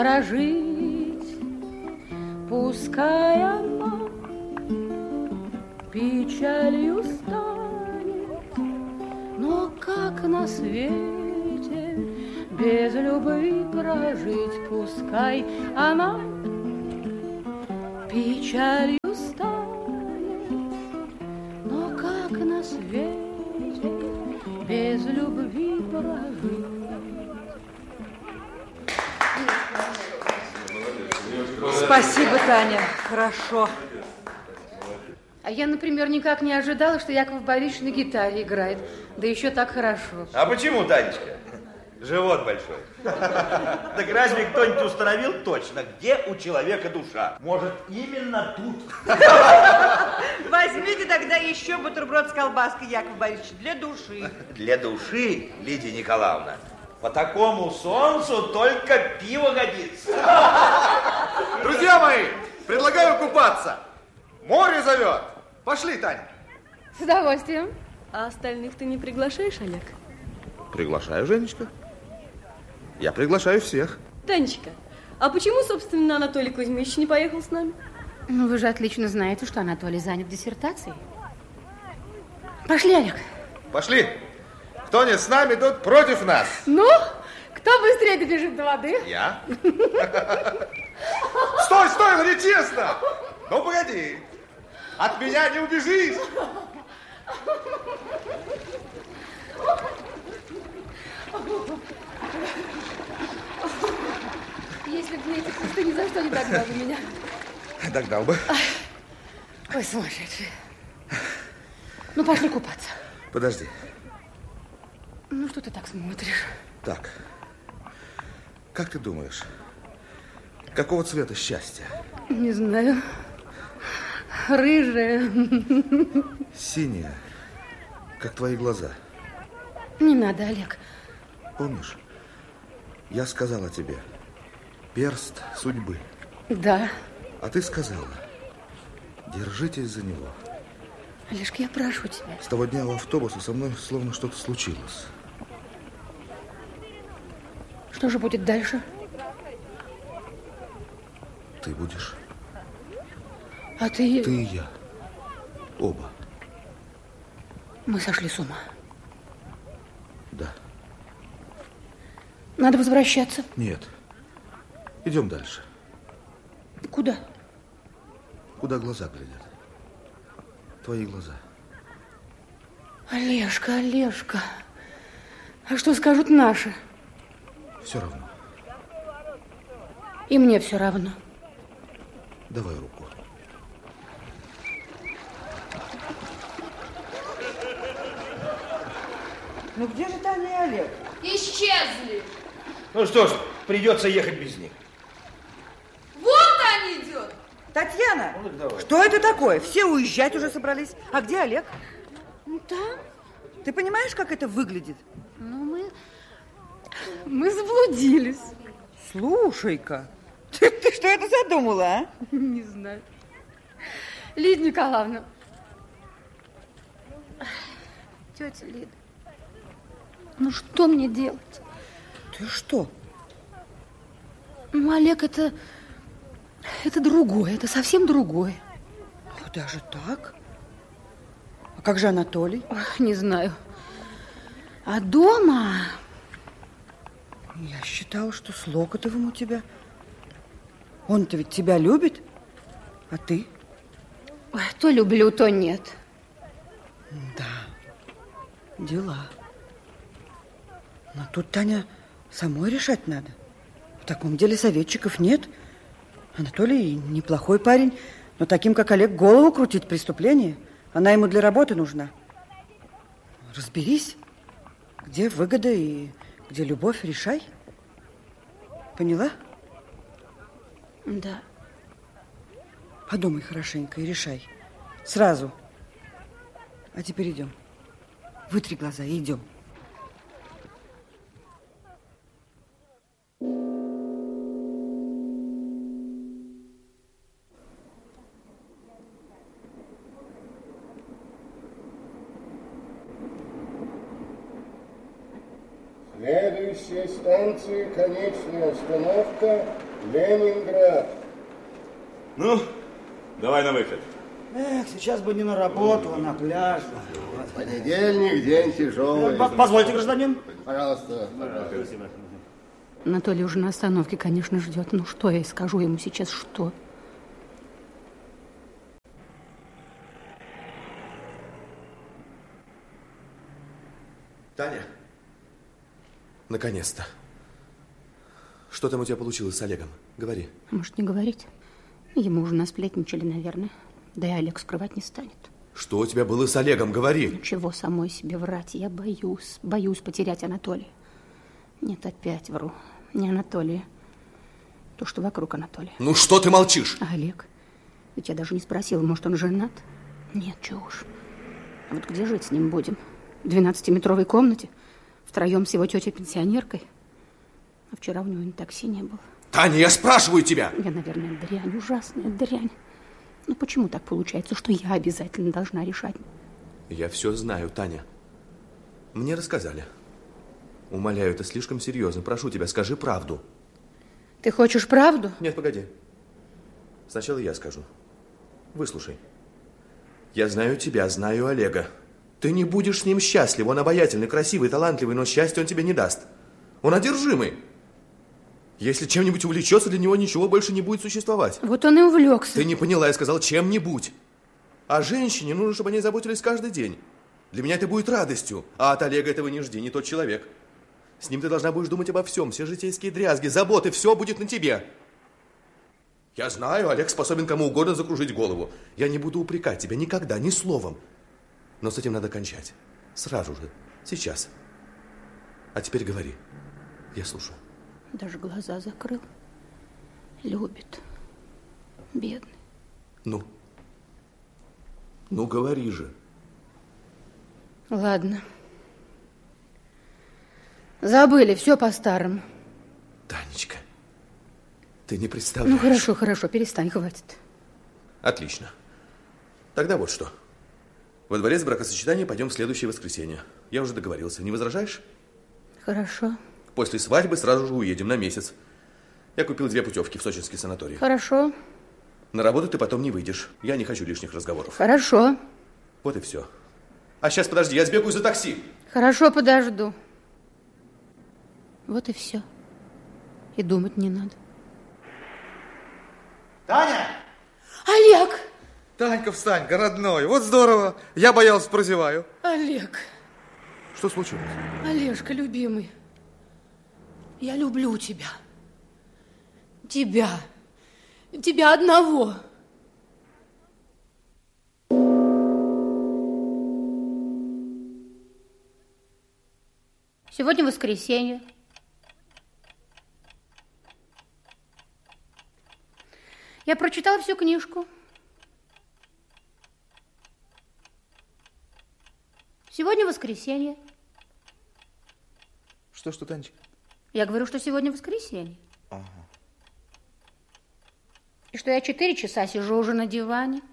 Прожить, пускай она печалью станет, но как на свете без любви прожить, пускай она печалью станет, но как на свете без любви прожить. Спасибо, Таня. Хорошо. А я, например, никак не ожидала, что Яков Борисович на гитаре играет. Да еще так хорошо. А почему, Танечка? Живот большой. Так разве кто-нибудь установил точно, где у человека душа? Может, именно тут? Возьмите тогда еще бутерброд с колбаской, Яков Борисович, для души. Для души, Лидия Николаевна, по такому солнцу только пиво годится. Друзья мои, предлагаю купаться. Море зовет. Пошли, Таня. С удовольствием. А остальных ты не приглашаешь, Олег? Приглашаю, Женечка. Я приглашаю всех. Танечка, а почему, собственно, Анатолий Кузьмич не поехал с нами? Ну, вы же отлично знаете, что Анатолий занят диссертацией. Пошли, Олег. Пошли. Кто не с нами, тот против нас. Ну, кто быстрее добежит до воды? Я. Стой, стой, ну нечестно. Ну, погоди. От меня не убежишь. Если бы не эти кусты, ни за что не догнал бы меня. Догнал бы. Ой, сумасшедший. Ну, пошли купаться. Подожди. Ну, что ты так смотришь? Так. Как ты думаешь, какого цвета счастье? Не знаю. Рыжая. Синее, как твои глаза. Не надо, Олег. Помнишь, я сказала тебе, перст судьбы. Да. А ты сказала, держитесь за него. Олежка, я прошу тебя. С того дня у автобуса со мной словно что-то случилось. Что же будет дальше? Ты будешь. А ты... Ты и я. Оба. Мы сошли с ума. Да. Надо возвращаться. Нет. Идем дальше. Куда? Куда глаза глядят. Твои глаза. Олежка, Олежка. А что скажут наши? Все равно. И мне все равно. Давай руку. Ну где же Таня и Олег? Исчезли. Ну что ж, придется ехать без них. Вот он идет. Татьяна, Ну, давай. что это такое? Все уезжать уже собрались. А где Олег? Ну, там. Ты понимаешь, как это выглядит? Ну, мы заблудились. Слушай-ка, ты что это задумала, а? Не знаю. Лидия Николаевна. Тетя Лида. Ну, что мне делать? Ты что? Ну, Олег, это другое, это совсем другое. Ну, даже так? А как же Анатолий? Ох, не знаю. А дома... Я считала, что с Локотовым у тебя. Он-то ведь тебя любит, а ты? Ой, то люблю, то нет. Да, дела. Но тут, Таня, самой решать надо. В таком деле советчиков нет. Анатолий неплохой парень, но таким, как Олег, голову крутить преступление. Она ему для работы нужна. Разберись, где выгода и где любовь, решай. Поняла? Да. Подумай хорошенько и решай. Сразу. А теперь идем. Вытри глаза и идем. Следующая станция, конечная остановка, Ленинград. Ну, давай на выход. Эх, сейчас бы не на работу, а на пляж. Понедельник, день тяжелый. Позвольте, гражданин. Пожалуйста. Анатолий уже на остановке, конечно, ждет. Ну, что я скажу ему сейчас, что? Таня, наконец-то. Что там у тебя получилось с Олегом? Говори. Может, не говорить? Ему уже насплетничали, наверное. Да и Олег скрывать не станет. Что у тебя было с Олегом? Говори. Чего самой себе врать? Я боюсь потерять Анатолия. Нет, опять вру. Не Анатолия. То, что вокруг Анатолия. Ну, что ты молчишь? А Олег? Ведь я даже не спросила, может, он женат? Нет, чего уж. А вот где жить с ним будем? В 12-метровой комнате? Втроем с его тетей-пенсионеркой? А вчера у него ни такси не было. Таня, я спрашиваю тебя! Я, наверное, дрянь, ужасная дрянь. Ну, почему так получается, что я обязательно должна решать? Я все знаю, Таня. Мне рассказали. Умоляю, это слишком серьезно. Прошу тебя, скажи правду. Ты хочешь правду? Нет, погоди. Сначала я скажу. Выслушай. Я знаю тебя, знаю Олега. Ты не будешь с ним счастлив. Он обаятельный, красивый, талантливый, но счастья он тебе не даст. Он одержимый. Если чем-нибудь увлечется, для него ничего больше не будет существовать. Вот он и увлекся. Ты не поняла, я сказал чем-нибудь. А женщине нужно, чтобы о ней заботились каждый день. Для меня это будет радостью. А от Олега этого не жди, не тот человек. С ним ты должна будешь думать обо всем. Все житейские дрязги, заботы, все будет на тебе. Я знаю, Олег способен кому угодно закружить голову. Я не буду упрекать тебя никогда, ни словом. Но с этим надо кончать. Сразу же, сейчас. А теперь говори. Я слушаю. Даже глаза закрыл. Любит. Бедный. Ну? Ну, говори же. Ладно. Забыли, все по-старому. Танечка, ты не представляешь. Ну, хорошо, перестань, хватит. Отлично. Тогда вот что. Во дворец бракосочетания пойдем в следующее воскресенье. Я уже договорился. Не возражаешь? Хорошо. После свадьбы сразу же уедем на месяц. Я купил 2 путевки в сочинский санаторий. Хорошо. На работу ты потом не выйдешь. Я не хочу лишних разговоров. Хорошо. Вот и все. А сейчас подожди, я сбегаю за такси. Хорошо, подожду. Вот и все. И думать не надо. Таня! Олег! Танька, встань, родной. Вот здорово. Я боялся, прозеваю. Олег. Что случилось? Олежка, любимый. Я люблю тебя. Тебя. Тебя одного. Сегодня воскресенье. Я прочитала всю книжку. Сегодня воскресенье. Что, Танечка? Я говорю, что сегодня воскресенье. Ага. И что я 4 часа сижу уже на диване.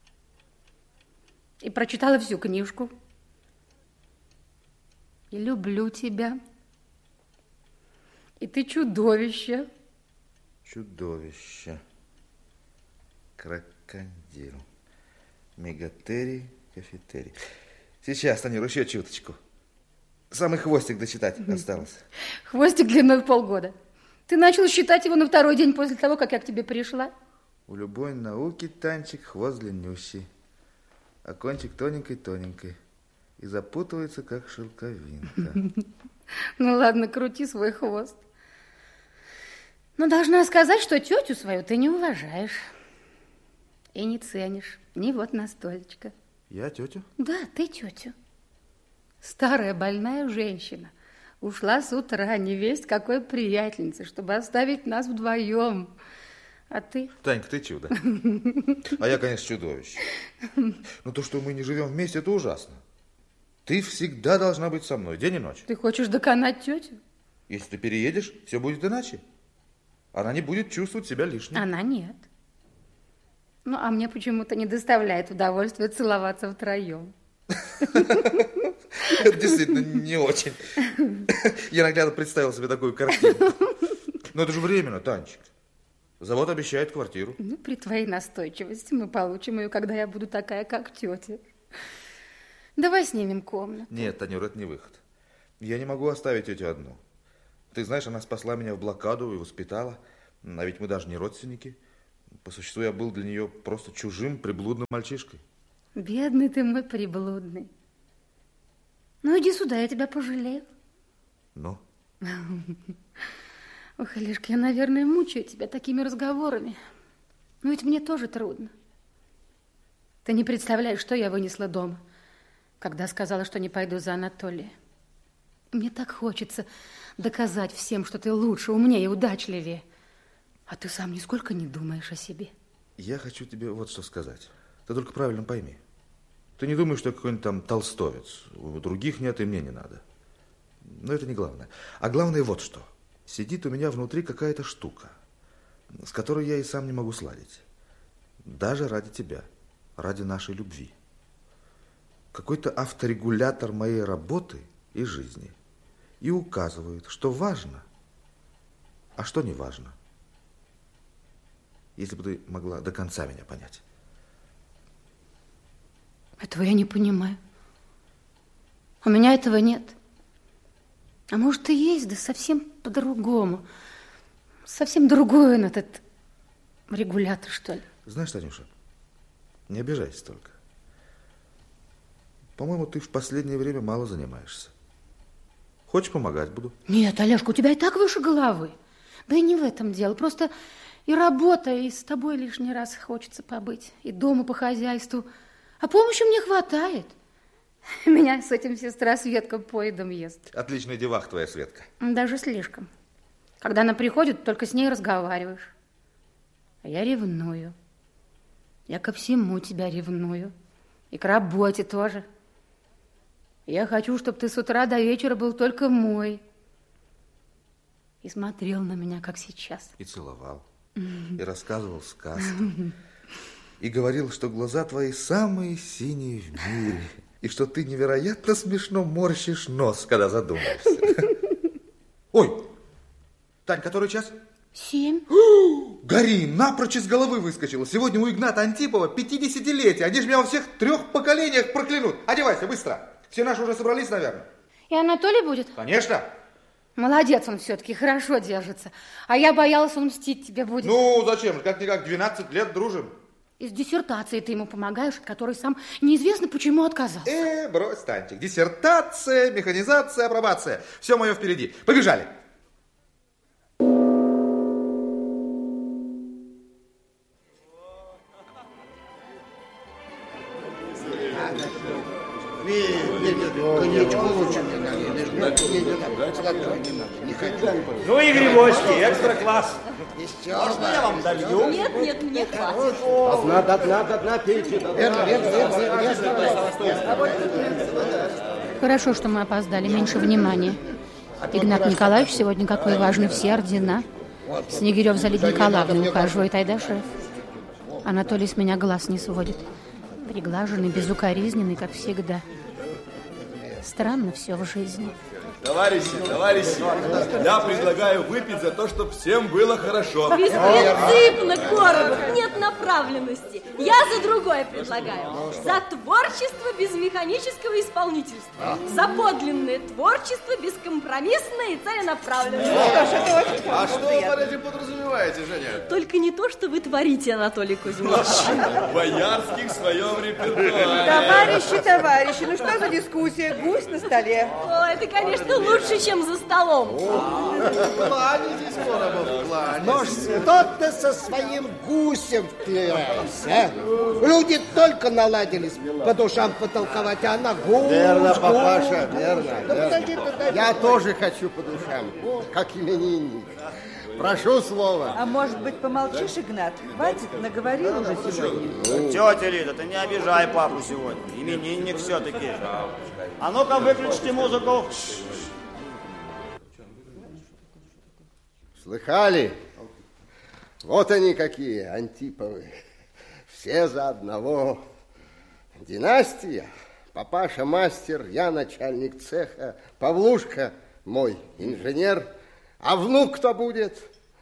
И прочитала всю книжку. И люблю тебя. И ты чудовище. Чудовище. Крокодил. Мегатерий, кафетерий. Сейчас, Танюра, еще чуточку. Самый хвостик дочитать осталось. Хвостик длиной в полгода. Ты начал считать его на 2-й день после того, как я к тебе пришла? У любой науки, Танчик, хвост длиннющий, а кончик тоненький-тоненький. И запутывается, как шелковинка. Ну ладно, крути свой хвост. Но должна сказать, что тетю свою ты не уважаешь. И не ценишь. Ни вот настолечко. Я тетю? Да, ты тетю. Старая больная женщина. Ушла с утра, невесть какой приятельницы, чтобы оставить нас вдвоем. А ты? Танька, ты чудо. А я, конечно, чудовище. Но то, что мы не живем вместе, это ужасно. Ты всегда должна быть со мной, день и ночь. Ты хочешь доконать тетю? Если ты переедешь, все будет иначе. Она не будет чувствовать себя лишней. Она нет. Ну, а мне почему-то не доставляет удовольствия целоваться втроем. Это действительно не очень. Я наглядно представил себе такую картину. Но это же временно, Танечка. Завод обещает квартиру. Ну, при твоей настойчивости мы получим ее, когда я буду такая, как тетя. Давай снимем комнату. Нет, Танюра, это не выход. Я не могу оставить тетю одну. Ты знаешь, она спасла меня в блокаду и воспитала. А ведь мы даже не родственники. По существу я был для нее просто чужим, приблудным мальчишкой. Бедный ты мой приблудный. Ну, иди сюда, я тебя пожалею. Ну? Ох, Илишка, я, наверное, мучаю тебя такими разговорами. Но ведь мне тоже трудно. Ты не представляешь, что я вынесла дома, когда сказала, что не пойду за Анатолия. Мне так хочется доказать всем, что ты лучше, умнее и удачливее. А ты сам нисколько не думаешь о себе. Я хочу тебе вот что сказать. Ты только правильно пойми. Ты не думаешь, что я какой-нибудь там толстовец. У других нет, и мне не надо. Но это не главное. А главное вот что. Сидит у меня внутри какая-то штука, с которой я и сам не могу сладить. Даже ради тебя, ради нашей любви. Какой-то авторегулятор моей работы и жизни. И указывает, что важно, а что не важно. Если бы ты могла до конца меня понять. Этого я не понимаю. У меня этого нет. А может, и есть, да совсем по-другому. Совсем другой он, этот регулятор, что ли. Знаешь, Танюша, не обижайся только. По-моему, ты в последнее время мало занимаешься. Хочешь, помогать буду? Нет, Олежка, у тебя и так выше головы. Да и не в этом дело. Просто и работа, и с тобой лишний раз хочется побыть. И дома по хозяйству. А помощи мне хватает. Меня с этим сестра Светка поедом ест. Отличная девах твоя, Светка. Даже слишком. Когда она приходит, только с ней разговариваешь. А я ревную. Я ко всему тебя ревную. И к работе тоже. Я хочу, чтобы ты с утра до вечера был только мой. И смотрел на меня, как сейчас. И целовал. И рассказывал сказки. И говорил, что глаза твои самые синие в мире. И что ты невероятно смешно морщишь нос, когда задумаешься. Ой, Тань, который час? 7. Гори, напрочь из головы выскочила. Сегодня у Игната Антипова 50-летие. Они же меня во всех 3 поколениях проклянут. Одевайся, быстро. Все наши уже собрались, наверное. И Анатолий будет? Конечно. Молодец он все-таки, хорошо держится. А я боялась, он мстить тебе будет. Ну, зачем? Как-никак 12 лет дружим. Из диссертации ты ему помогаешь, от которой сам неизвестно почему отказался. Брось, Танчик. Диссертация, механизация, апробация. Все мое впереди. Побежали. Ну и грибочки, экстра-класс. Можно я вам долью? Нет, мне хватит. Одна, пейте. Хорошо, что мы опоздали, меньше внимания. Игнат Николаевич сегодня какой важный, все ордена. Снегирев за Лидией Николаевной ухаживает, айда шеф. Анатолий с меня глаз не сводит. Приглаженный, безукоризненный, как всегда. Странно все в жизни. Товарищи, я предлагаю выпить за то, чтобы всем было хорошо. Беспринципно, Коробов, нет направленности. Я за другое предлагаю. За творчество без механического исполнительства. За подлинное творчество бескомпромиссное и целенаправленное. А что вы под этим подразумеваете, Женя? Только не то, что вы творите, Анатолий Кузьмич. Боярский в своем репертуаре. Товарищи, ну что за дискуссия? Гусь на столе. О, это, конечно, лучше, чем за столом. Кланяйтесь, Коробов, кланяйтесь. Может, кто-то со своим гусем вклеился. Люди только наладились по душам потолковать, а она гусь. Верно, папаша, верно. Я тоже хочу по душам, как именинник. Прошу слова. А может быть, помолчишь, Игнат? Хватит, наговорил уже сегодня. Тетя Лида, ты не обижай папу сегодня. Именинник все-таки. А ну-ка, выключите музыку. Слыхали? Вот они какие, Антиповы. Все за одного. Династия. Папаша мастер, я начальник цеха, Павлушка мой инженер. А внук кто будет?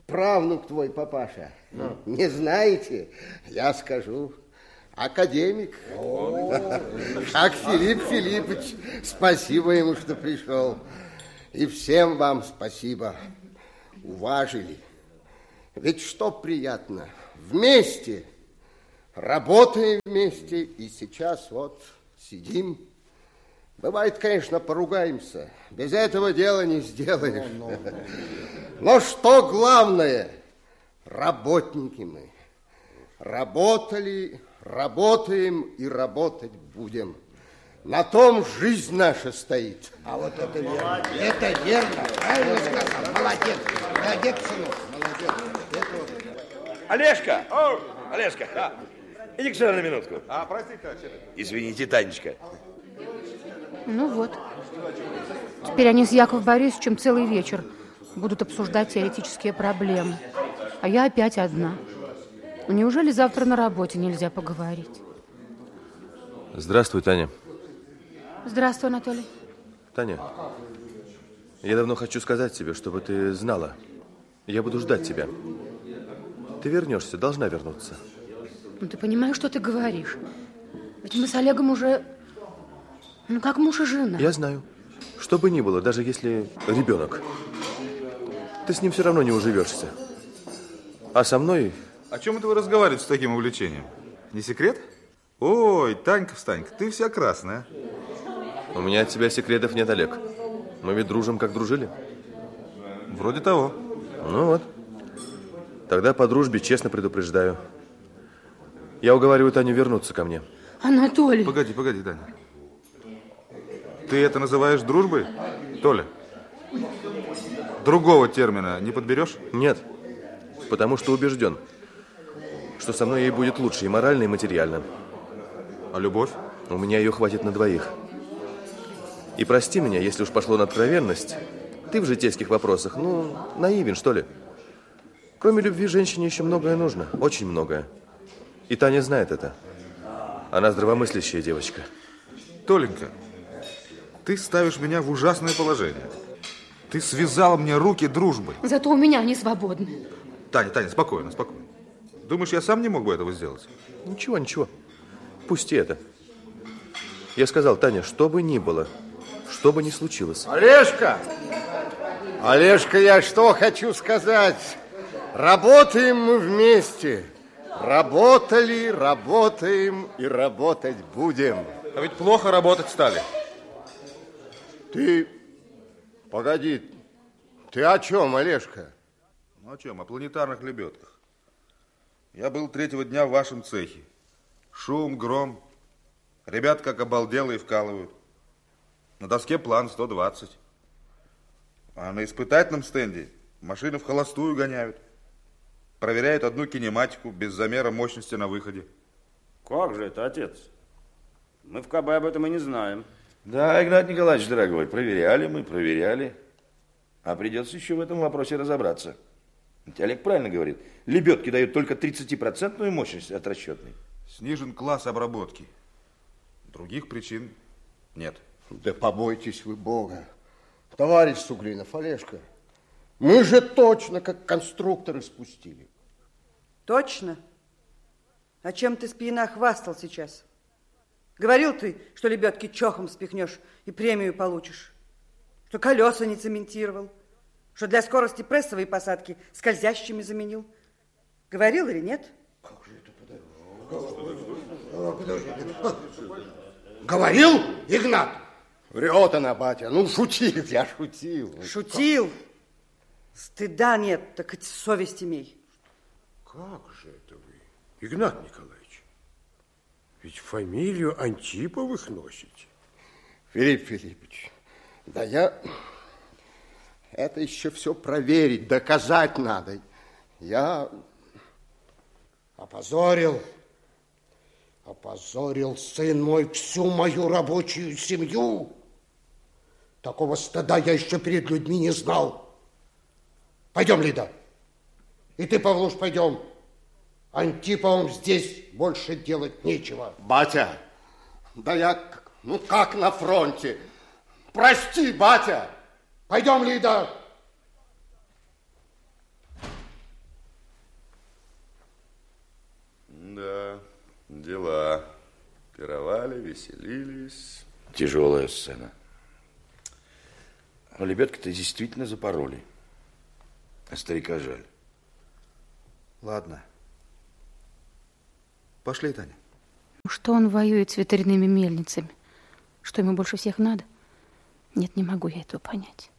правнук твой, папаша. Не знаете? Я скажу. Академик. Как Филипп Филиппович. Спасибо ему, что пришел. И всем вам спасибо. Уважили. Ведь что приятно? Вместе. Работаем вместе. И сейчас вот сидим. Бывает, конечно, поругаемся. Без этого дела не сделаешь. Но что главное? Работники мы. Работали, работаем и работать будем. На том жизнь наша стоит. А вот это верно. Это верно. Правильно сказал. Молодец. Молодец, сынок. Молодец. Олежка! Олежка! Иди сюда на минутку. Простите, отец. Извините, Танечка. Ну вот. Теперь они с Яковом Борисовичем целый вечер будут обсуждать теоретические проблемы. А я опять одна. Неужели завтра на работе нельзя поговорить? Здравствуй, Таня. Здравствуй, Анатолий. Таня, я давно хочу сказать тебе, чтобы ты знала. Я буду ждать тебя. Ты вернешься, должна вернуться. Ну, ты понимаешь, что ты говоришь? Ведь мы с Олегом уже... Ну, как муж и жена. Я знаю. Что бы ни было, даже если ребенок. Ты с ним все равно не уживешься. А со мной... О чем это вы разговариваете с таким увлечением? Не секрет? Ой, Танька, Встанька, ты вся красная. У меня от тебя секретов нет, Олег. Мы ведь дружим, как дружили. Вроде того. Ну вот. Тогда по дружбе честно предупреждаю. Я уговариваю Таню вернуться ко мне. Анатолий. Погоди, Таня. Ты это называешь дружбой, Толя? Другого термина не подберешь? Нет. Потому что убежден, что со мной ей будет лучше и морально, и материально. А любовь? У меня ее хватит на двоих. И прости меня, если уж пошло на откровенность. Ты в житейских вопросах, наивен, что ли? Кроме любви женщине еще многое нужно, очень многое. И Таня знает это. Она здравомыслящая девочка. Толенька, ты ставишь меня в ужасное положение. Ты связал мне руки дружбой. Зато у меня они свободны. Таня, спокойно. Думаешь, я сам не мог бы этого сделать? Ничего. Пусти это. Я сказал, Таня, что бы ни было, что бы ни случилось. Олежка, я что хочу сказать. Работаем мы вместе. Работали, работаем и работать будем. А ведь плохо работать стали. Ты, погоди, ты о чем, Олежка? О чем? О планетарных лебедках. Я был 3-го дня в вашем цехе. Шум, гром. Ребят как обалделые вкалывают. На доске план 120. А на испытательном стенде машины в холостую гоняют. Проверяют одну кинематику без замера мощности на выходе. Как же это, отец? Мы в КБ об этом и не знаем. Да, Игнат Николаевич, дорогой, проверяли. А придется еще в этом вопросе разобраться. Ведь Олег правильно говорит. Лебедки дают только 30% мощность от расчетной. Снижен класс обработки. Других причин нет. Да побойтесь вы Бога. Товарищ Суглинов, Олежка, мы же точно как конструкторы спустили. Точно? А чем ты спина хвастал сейчас? Говорил ты, что лебедки чохом спихнешь и премию получишь. Что колеса не цементировал. Что для скорости прессовой посадки скользящими заменил. Говорил или нет? Как же это подожди. Говорил, Игнат? Врет она, батя. Ну, шутил, я шутил. Шутил? Стыда нет, так хоть совесть имей. Как же это вы, Игнат Николаевич? Ведь фамилию Антиповых носите. Филипп Филиппович, да я... Это еще все проверить, доказать надо. Я опозорил, сын мой, всю мою рабочую семью. Такого стыда я еще перед людьми не знал. Пойдем, Лида. И ты, Павлуш, пойдем. Антиповым здесь больше делать нечего. Батя, да я, как на фронте. Прости, батя. Пойдем, Лида. повеселились. Тяжелая сцена. Но лебедки-то действительно запороли. А старика жаль. Ладно. Пошли, Таня. Что он воюет с ветряными мельницами? Что ему больше всех надо? Нет, не могу я этого понять.